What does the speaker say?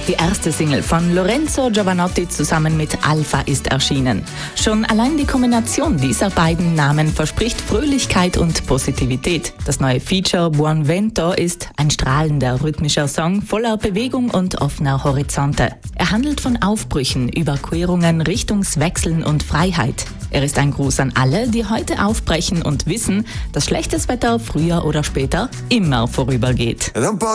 Die erste Single von Lorenzo Giovanotti zusammen mit Alpha ist erschienen. Schon allein die Kombination dieser beiden Namen verspricht Fröhlichkeit und Positivität. Das neue Feature Buon Vento ist ein strahlender rhythmischer Song voller Bewegung und offener Horizonte. Er handelt von Aufbrüchen, Überquerungen, Richtungswechseln und Freiheit. Er ist ein Gruß an alle, die heute aufbrechen und wissen, dass schlechtes Wetter früher oder später immer vorübergeht.